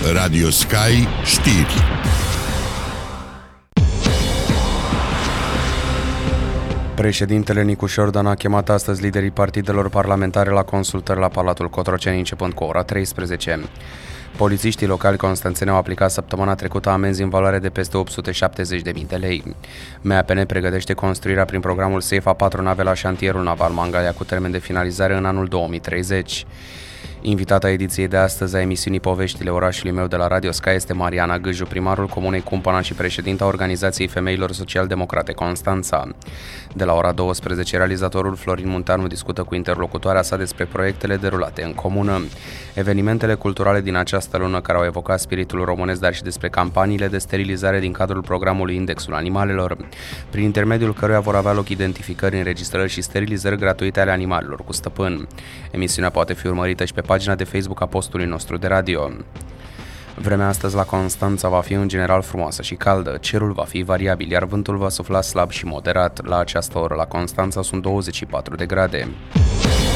Radio Sky Știri. Președintele Nicu Șordan a chemat astăzi liderii partidelor parlamentare la consultări la Palatul Cotroceni, începând cu ora 13. Polițiștii locali constanțeni au aplicat săptămâna trecută amenzi în valoare de peste 870.000 de lei. MAPN pregătește construirea prin programul SAFE a 4 nave la șantierul naval Mangalia cu termen de finalizare în anul 2030. Invitata ediției de astăzi a emisiunii Poveștile orașului meu de la Radio Sky este Mariana Gâju, primarul Comunei Cumpăna și președinta Organizației Femeilor Social-Democrate Constanța. De la ora 12, realizatorul Florin Munteanu discută cu interlocutoarea sa despre proiectele derulate în comună, evenimentele culturale din această lună care au evocat spiritul românesc, dar și despre campaniile de sterilizare din cadrul programului Indexul Animalelor, prin intermediul căruia vor avea loc identificări, înregistrări și sterilizări gratuite ale animalelor cu stăpân. Emisiunea poate fi urmărită și pe pagina de Facebook a postului nostru de radio. Vremea astăzi la Constanța va fi în general frumoasă și caldă, cerul va fi variabil, iar vântul va sufla slab și moderat. La această oră la Constanța sunt 24 de grade.